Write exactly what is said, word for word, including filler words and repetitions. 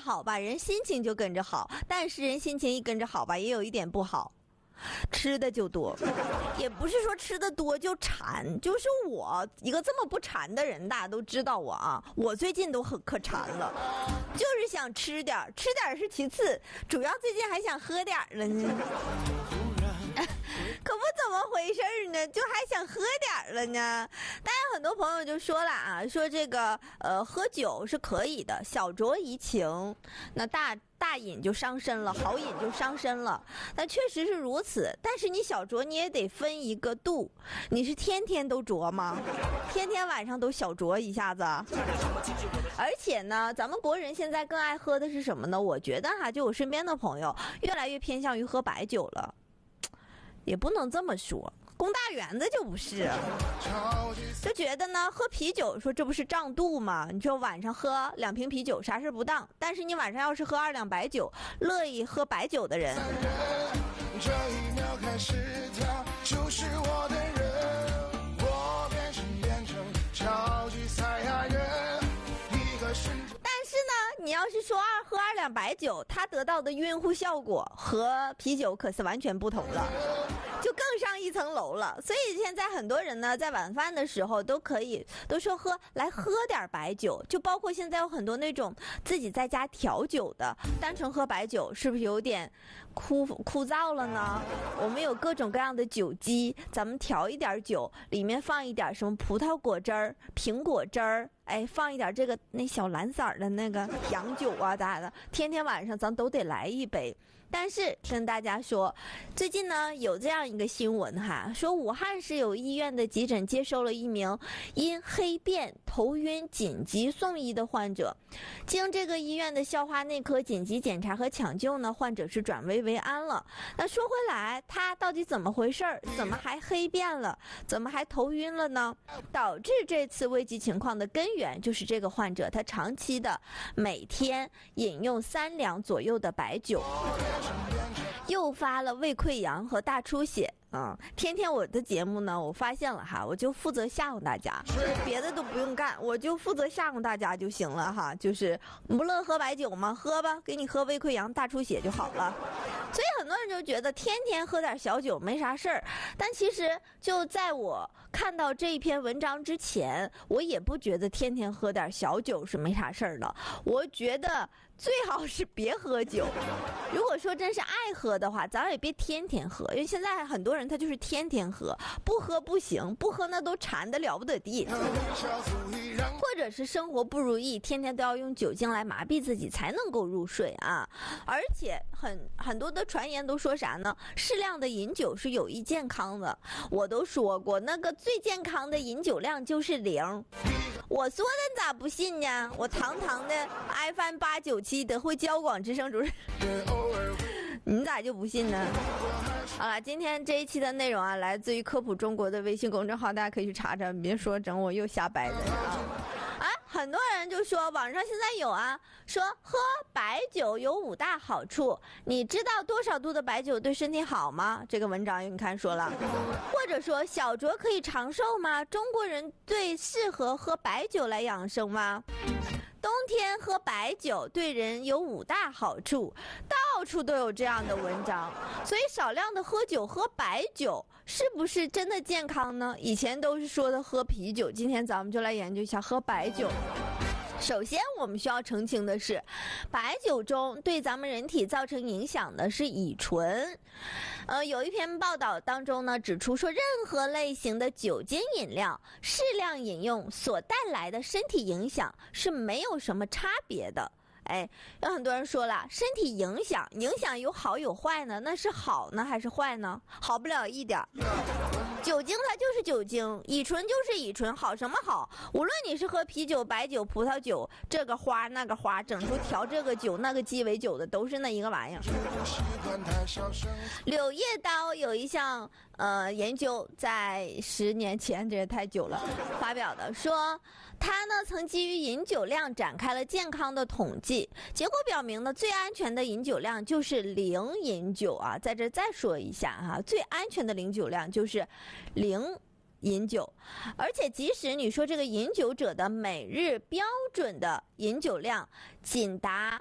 好吧，人心情就跟着好，但是人心情一跟着好吧，也有一点不好，吃的就多。也不是说吃的多就馋，就是我一个这么不馋的人，大家都知道我啊，我最近都很可馋了，就是想吃点，吃点是其次，主要最近还想喝点了呢。可不怎么回事呢，就还想喝点了呢。当然很多朋友就说了啊，说这个呃喝酒是可以的，小酌怡情，那大大饮就伤身了，好饮就伤身了。那确实是如此，但是你小酌你也得分一个度，你是天天都酌吗？天天晚上都小酌一下子？而且呢，咱们国人现在更爱喝的是什么呢？我觉得哈，就我身边的朋友越来越偏向于喝白酒了。也不能这么说，龚大元的就不是，就觉得呢喝啤酒说这不是胀肚吗？你就晚上喝两瓶啤酒啥事不当，但是你晚上要是喝二两白酒，乐意喝白酒的人，这一秒开始他就是我的人，我变身变成超级赛亚人，一个瞬间。但是呢，你要是说二喝二两白酒，它得到的晕乎效果和啤酒可是完全不同了，就更上一层楼了。所以现在很多人呢，在晚饭的时候都可以都说喝来喝点白酒，就包括现在有很多那种自己在家调酒的，单纯喝白酒是不是有点枯枯燥了呢？我们有各种各样的酒机，咱们调一点酒，里面放一点什么葡萄果汁儿、苹果汁儿。哎，放一点这个那小蓝色的那个洋酒啊，咋的？天天晚上咱都得来一杯。但是跟大家说，最近呢有这样一个新闻哈，说武汉市有医院的急诊接收了一名因黑便头晕紧急送医的患者，经这个医院的消化内科紧急检查和抢救呢，患者是转危为安了。那说回来，他到底怎么回事儿？怎么还黑便了？怎么还头晕了呢？导致这次危急情况的根源就是这个患者他长期的每天饮用三两左右的白酒，诱发了胃溃疡和大出血。嗯，天天我的节目呢，我发现了哈，我就负责吓唬大家，别的都不用干，我就负责吓唬大家就行了哈。就是你不乐喝白酒吗？喝吧，给你喝胃溃疡、大出血就好了。所以很多人就觉得天天喝点小酒没啥事儿，但其实就在我看到这一篇文章之前，我也不觉得天天喝点小酒是没啥事儿的。我觉得最好是别喝酒。如果说真是爱喝的话，咱也别天天喝，因为现在很多人他就是天天喝，不喝不行，不喝那都馋得了不得地。或者是生活不如意，天天都要用酒精来麻痹自己才能够入睡啊。而且很很多的传言都说啥呢？适量的饮酒是有益健康的。我都说过，那个最健康的饮酒量就是零。我说的你咋不信呢？我堂堂的 F M 八九七德惠交广之声主任，你咋就不信呢？好了，今天这一期的内容啊，来自于科普中国的微信公众号，大家可以去查查，别说整我又瞎掰的啊。啊，很多人就说网上现在有啊，说喝白酒有五大好处，你知道多少度的白酒对身体好吗？这个文章你看说了，或者说小酌可以长寿吗？中国人最适合喝白酒来养生吗？冬天喝白酒对人有五大好处，到处都有这样的文章。所以少量的喝酒，喝白酒是不是真的健康呢？以前都是说的喝啤酒，今天咱们就来研究一下喝白酒。首先我们需要澄清的是，白酒中对咱们人体造成影响的是乙醇。呃，有一篇报道当中呢指出说，任何类型的酒精饮料适量饮用所带来的身体影响是没有什么差别的。哎，有很多人说了，身体影响影响有好有坏呢，那是好呢还是坏呢？好不了一点。酒精它就是酒精，乙醇就是乙醇，好什么好？无论你是喝啤酒、白酒、葡萄酒，这个花那个花，整出调这个酒那个鸡尾酒的，都是那一个玩意儿。柳叶刀有一项呃研究，在十年前，这也太久了，发表的说，他呢曾基于饮酒量展开了健康的统计，结果表明呢，最安全的饮酒量就是零饮酒啊。在这再说一下哈，最安全的零酒量就是零饮酒，而且即使你说这个饮酒者的每日标准的饮酒量仅达